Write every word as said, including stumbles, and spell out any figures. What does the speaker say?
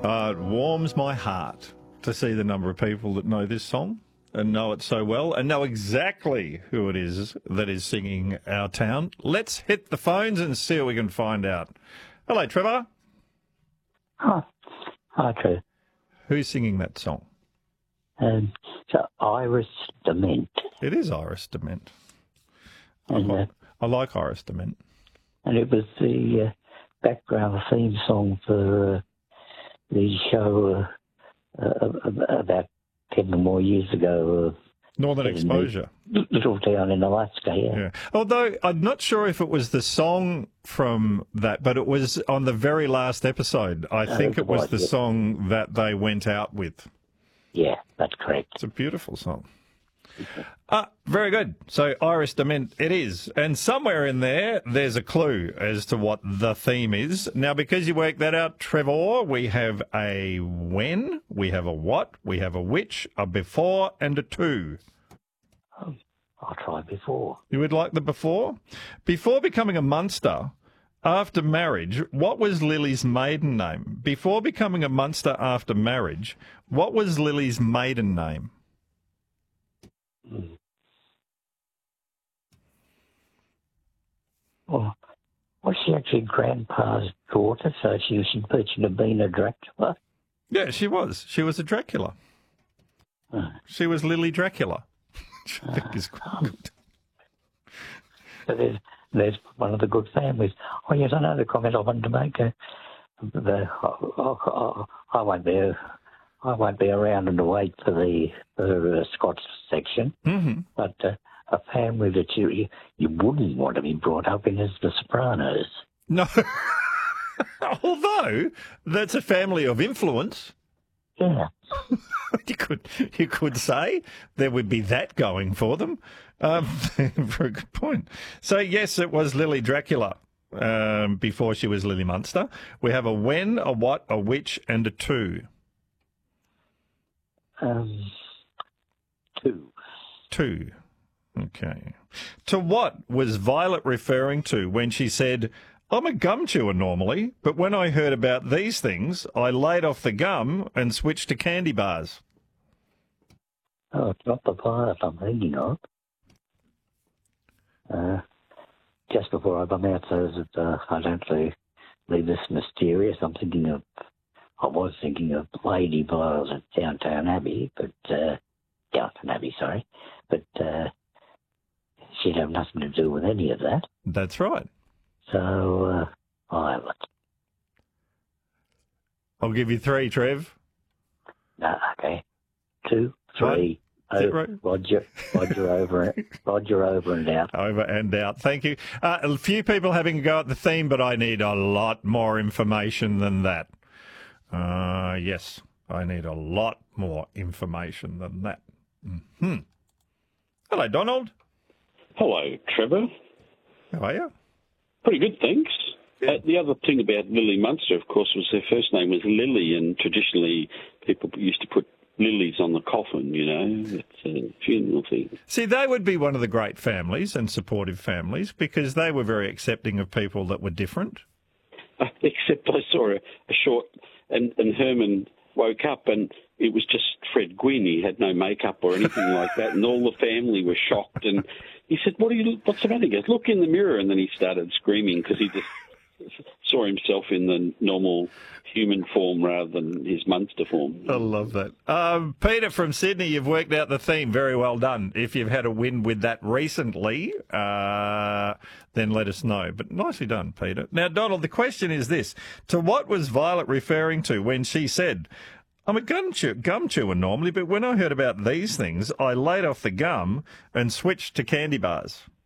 Uh, it warms my heart to see the number of people that know this song and know it so well and know exactly who it is that is singing Our Town. Let's hit the phones and see what we can find out. Hello, Trevor. Hi. Hi, Trevor. Who's singing that song? Um, so Iris Dement. It is Iris Dement. I, And, uh, like, I like Iris Dement. and it was the uh, background theme song for uh, the show uh, uh, about ten or more years ago. Uh, Northern Exposure. Little town in Alaska, yeah. Yeah. Although I'm not sure if it was the song from that, but it was on the very last episode. I Oh, think it was the yeah. song that they went out with. Yeah, that's correct. It's a beautiful song. Ah, very good. So Iris Dement it is. And somewhere in there, there's a clue as to what the theme is. Now, because you worked that out, Trevor, we have a when, we have a what, we have a which, a before, and a to. Oh, I'll try before. You would like the before? Before becoming a Munster, after marriage, what was Lily's maiden name? Before becoming a Munster after marriage, what was Lily's maiden name? Hmm. Well, was she actually Grandpa's daughter? So she should, should have been a Dracula? Yeah, she was. She was a Dracula. Oh. She was Lily Dracula. Which I think is quite good. So there's, there's one of the good families. Oh, yes, another comment I wanted to make. Uh, the, oh, oh, oh, I won't be, I won't be around and to wait for the for, uh, Scots section, Mm-hmm. but uh, a family that you, you you wouldn't want to be brought up in is the Sopranos. No. Although that's a family of influence. Yeah. You could you could say there would be that going for them. Um, very good point. So yes, it was Lily Dracula um, before she was Lily Munster. We have a when, a what, a which, and a to. Um, two. Two. Okay. To what was Violet referring to when she said, I'm a gum chewer normally, but when I heard about these things, I laid off the gum and switched to candy bars? Oh, it's not the Violet I'm thinking of. Uh, just before I come out so that uh, I don't leave, leave this mysterious, I'm thinking of, I was thinking of Lady Violet at Downtown Abbey, but, uh, Downton Abbey, sorry, but uh, she'd have nothing to do with any of that. That's right. So, uh, Violet. I'll give you three, Trev. No, okay. Two, three, Is it oh, right? Roger, Roger over, Roger over and out. Over and out. Thank you. Uh, a few people having a go at the theme, but I need a lot more information than that. Uh, yes, I need a lot more information than that. Hmm. Hello, Donald. Hello, Trevor. How are you? Pretty good, thanks. Uh, the other thing about Lily Munster, of course, was her first name was Lily, and traditionally people used to put lilies on the coffin, you know. It's a funeral thing. See, they would be one of the great families and supportive families because they were very accepting of people that were different. Uh, except I saw a, a short, and, and Herman woke up and it was just Fred Gwynn. He had no makeup or anything like that, and all the family were shocked. And he said, "What are you? What's the matter?" He goes, "Look in the mirror," and then he started screaming because he just saw himself in the normal human form rather than his Munster form. I love that. Um, Peter from Sydney, you've worked out the theme. Very well done. If you've had a win with that recently, uh, then let us know. But nicely done, Peter. Now, Donald, the question is this. To what was Violet referring to when she said, I'm a gum, chew- gum chewer normally, but when I heard about these things, I laid off the gum and switched to candy bars?